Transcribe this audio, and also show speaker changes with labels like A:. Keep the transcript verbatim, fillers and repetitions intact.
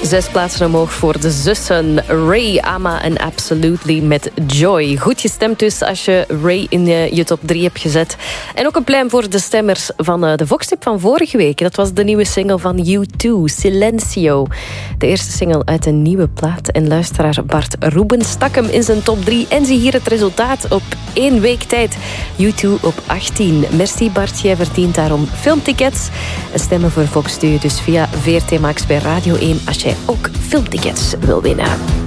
A: Zes plaatsen omhoog voor de zussen Ray, Ama en Absolutely met Joy. Goed gestemd dus als je Ray in je top drie hebt gezet. En ook een plein voor de stemmers van de Vox-tip van vorige week. Dat was de nieuwe single van U twee, Silencio. De eerste single uit een nieuwe plaat. En luisteraar Bart Roeben stak hem in zijn top drie. En zie hier het resultaat op één week tijd. U twee op achttien. Merci Bart, jij verdient daarom filmtickets. En stemmen voor Vox doe je dus via V R T Max bij Radio één als jij ook filmtickets wil winnen.